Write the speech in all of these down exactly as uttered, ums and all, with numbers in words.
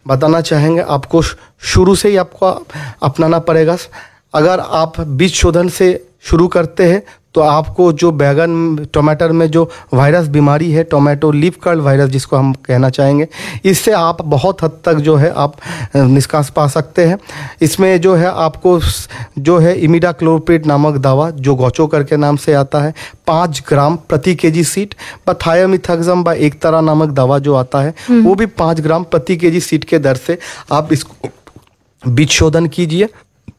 बताना चाहेंगे, आपको शुरू से ही आपको अपनाना पड़ेगा। अगर आप बीज शोधन से शुरू करते हैं तो आपको जो बैगन टमाटर में जो वायरस बीमारी है, टोमेटो लीफ कर्ल वायरस जिसको हम कहना चाहेंगे, इससे आप बहुत हद तक जो है आप निष्कास पा सकते हैं। इसमें जो है आपको जो है इमिडाक्लोप्रिड नामक दवा जो गौचो करके नाम से आता है, पाँच ग्राम प्रति केजी सीट, व थायोमिथाक्सम व एक तरह नामक दवा जो आता है वो भी पाँच ग्राम प्रति केजी सीट के दर से आप इसको बीज शोधन कीजिए।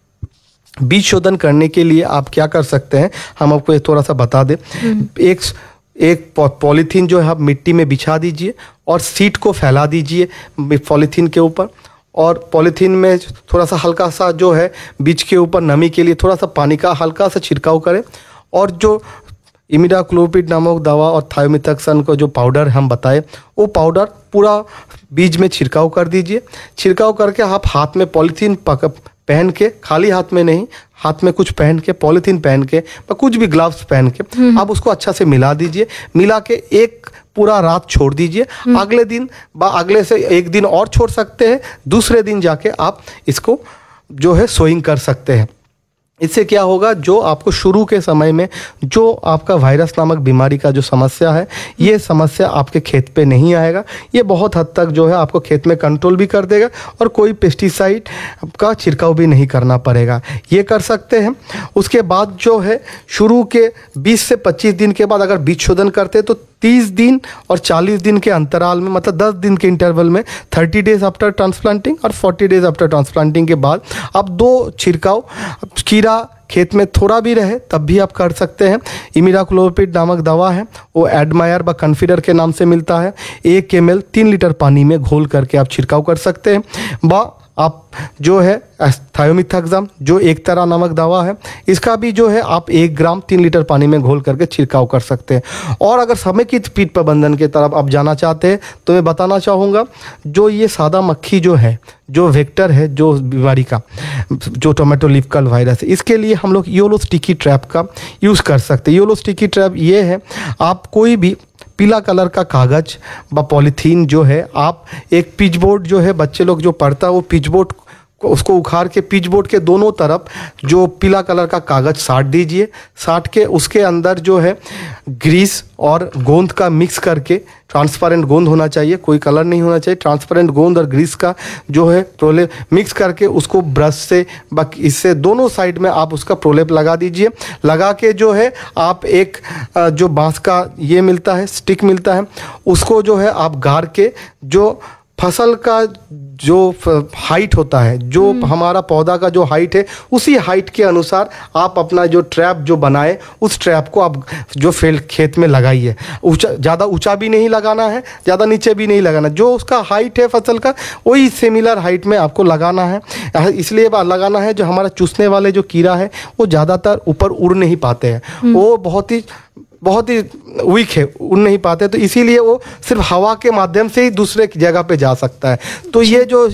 बीज शोधन करने के लिए आप क्या कर सकते हैं, हम आपको ये थोड़ा सा बता दें। एक एक पॉलीथीन जो है आप मिट्टी में बिछा दीजिए और सीट को फैला दीजिए पॉलीथीन के ऊपर, और पॉलीथीन में थोड़ा सा हल्का सा जो है बीज के ऊपर नमी के लिए थोड़ा सा पानी का हल्का सा छिड़काव करें, और जो इमिडाक्लोप्रिड नामक दवा और थायोमिथाक्सम को जो पाउडर हम बताए वो पाउडर पूरा बीज में छिड़काव कर दीजिए। छिड़काव करके आप हाथ में पॉलीथीन पक पहन के, खाली हाथ में नहीं, हाथ में कुछ पहन के, पॉलीथीन पहन के या कुछ भी ग्लव्स पहन के आप उसको अच्छा से मिला दीजिए। मिला के एक पूरा रात छोड़ दीजिए। अगले दिन बा अगले से एक दिन और छोड़ सकते हैं, दूसरे दिन जाके आप इसको जो है सोइंग कर सकते हैं। इससे क्या होगा, जो आपको शुरू के समय में जो आपका वायरस नामक बीमारी का जो समस्या है, ये समस्या आपके खेत पे नहीं आएगा। ये बहुत हद तक जो है आपको खेत में कंट्रोल भी कर देगा और कोई पेस्टिसाइड का छिड़काव भी नहीं करना पड़ेगा। ये कर सकते हैं। उसके बाद जो है शुरू के बीस से पच्चीस दिन के बाद अगर बीज शोधन करते हैं तो तीस दिन और चालीस दिन के अंतराल में, मतलब दस दिन के इंटरवल में, तीस डेज आफ्टर ट्रांसप्लांटिंग और चालीस डेज आफ्टर ट्रांसप्लांटिंग के बाद आप दो छिड़काव, कीड़ा खेत में थोड़ा भी रहे तब भी आप कर सकते हैं। इमिडाक्लोप्रिड नामक दवा है, वो एडमायर व कन्फिडर के नाम से मिलता है। एक एम एल तीन लीटर पानी में घोल करके आप छिड़काव कर सकते हैं। व आप जो है थायोमिथाक्सम जो एक तरह नामक दवा है, इसका भी जो है आप एक ग्राम तीन लीटर पानी में घोल करके छिड़काव कर सकते हैं। और अगर समेकित कीट प्रबंधन की तरफ आप जाना चाहते हैं तो मैं बताना चाहूँगा, जो ये सादा मक्खी जो है, जो वेक्टर है जो बीमारी का, जो टोमेटो लीफ कर्ल वायरस है, इसके लिए हम लोग योलो स्टिकी ट्रैप का यूज़ कर सकते हैं। योलो स्टिकी ट्रैप ये है, आप कोई भी पीला कलर का कागज़ व पॉलीथीन जो है, आप एक पिचबोर्ड जो है, बच्चे लोग जो पढ़ता है वो पिचबोर्ड को उसको उखाड़ के पिचबोर्ड के दोनों तरफ जो पीला कलर का कागज़ साट दीजिए। साट के उसके अंदर जो है ग्रीस और गोंद का मिक्स करके, ट्रांसपेरेंट गोंद होना चाहिए, कोई कलर नहीं होना चाहिए, ट्रांसपेरेंट गोंद और ग्रीस का जो है प्रोलेप मिक्स करके उसको ब्रश से बाकी इससे दोनों साइड में आप उसका प्रोलेप लगा दीजिए। लगा के जो है आप एक जो बांस का ये मिलता है, स्टिक मिलता है, उसको जो है आप गाड़ के, जो फसल का जो हाइट होता है, जो हमारा पौधा का जो हाइट है, उसी हाइट के अनुसार आप अपना जो ट्रैप जो बनाए, उस ट्रैप को आप जो फील्ड खेत में लगाइए। ऊंचा, ज़्यादा ऊंचा भी नहीं लगाना है, ज़्यादा नीचे भी नहीं लगाना, जो उसका हाइट है फसल का वही सिमिलर हाइट में आपको लगाना है। इसलिए लगाना है, जो हमारा चूसने वाले जो कीड़ा है वो ज़्यादातर ऊपर उड़ नहीं पाते हैं, वो बहुत ही बहुत ही वीक है, उड़ नहीं पाते, तो इसीलिए वो सिर्फ हवा के माध्यम से ही दूसरे जगह पे जा सकता है। तो ये जो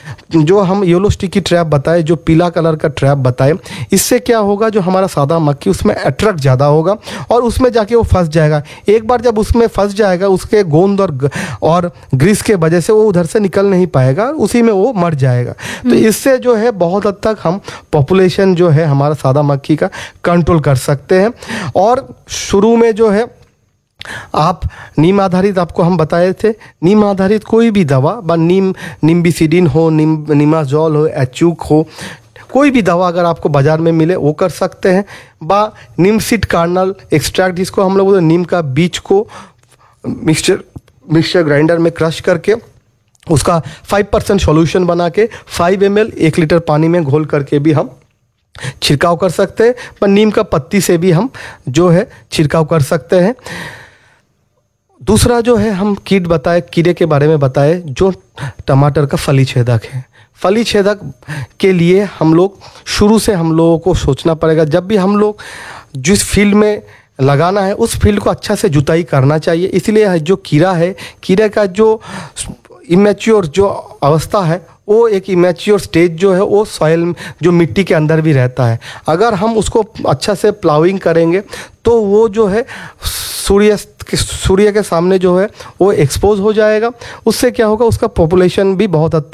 जो हम येलो स्टिकी ट्रैप बताए, जो पीला कलर का ट्रैप बताए, इससे क्या होगा, जो हमारा सादा मक्खी उसमें अट्रैक्ट ज़्यादा होगा और उसमें जाके वो फंस जाएगा। एक बार जब उसमें फंस जाएगा, उसके गोंद और और ग्रीस के वजह से वो उधर से निकल नहीं पाएगा, उसी में वो मर जाएगा। तो इससे जो है बहुत हद तक हम पॉपुलेशन जो है हमारा सादा मक्खी का कंट्रोल कर सकते हैं। और शुरू में जो है आप नीम आधारित, आपको हम बताए थे, नीम आधारित कोई भी दवा, बा नीम निम्बिसिडिन हो, नीम निमाजोल हो, एचूक हो, कोई भी दवा अगर आपको बाज़ार में मिले वो कर सकते हैं। बा नीम सीड कार्नल एक्सट्रैक्ट, जिसको हम लोग नीम का बीज को मिक्सचर मिक्सचर ग्राइंडर में क्रश करके उसका फाइव परसेंट सॉल्यूशन बना के फाइव एम एल एक लीटर पानी में घोल करके भी हम छिड़काव कर सकते हैं। पर नीम का पत्ती से भी हम जो है छिड़काव कर सकते हैं। दूसरा जो है हम कीट बताए, कीड़े के बारे में बताए, जो टमाटर का फली छेदक है। फली छेदक के लिए हम लोग शुरू से हम लोगों को सोचना पड़ेगा, जब भी हम लोग जिस फील्ड में लगाना है उस फील्ड को अच्छा से जुताई करना चाहिए। इसलिए जो कीड़ा है, कीड़े का जो इमेच्योर जो अवस्था है, वो एक इमेच्योर स्टेज जो है वो सॉइल जो मिट्टी के अंदर भी रहता है। अगर हम उसको अच्छा से प्लाविंग करेंगे तो वो जो है सूर्य सूर्य के सामने जो है वो एक्सपोज हो जाएगा। उससे क्या होगा, उसका पॉपुलेशन भी बहुत हद